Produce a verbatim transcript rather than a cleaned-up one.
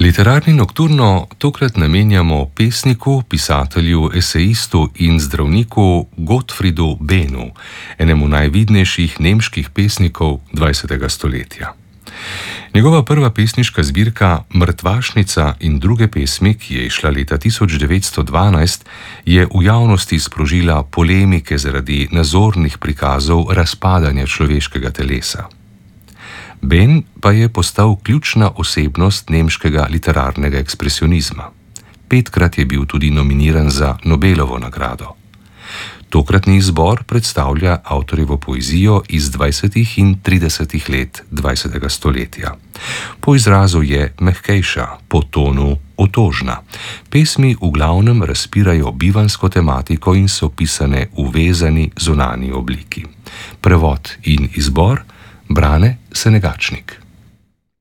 Literarni nokturno tokrat namenjamo pesniku, pisatelju, esejistu in zdravniku Gottfriedu Bennu, enemu najvidnejših nemških pesnikov dvajsetega stoletja. Njegova prva pesniška zbirka Mrtvašnica in druge pesmi, ki je izšla leta tisoč devetsto dvanajst, je v javnosti sprožila polemike zaradi nazornih prikazov razpadanja človeškega telesa. Benn pa je postal ključna osebnost nemškega literarnega ekspresionizma. Petkrat je bil tudi nominiran za Nobelovo nagrado. Tokratni izbor predstavlja avtorjevo poezijo iz dvajsetih in tridesetih let dvajsetega stoletja. Po izrazu je mehkejša, po tonu otožna. Pesmi v glavnem razpirajo bivanjsko tematiko in so pisane v vezani zunanji obliki. Prevod in izbor Brane Senegačnik.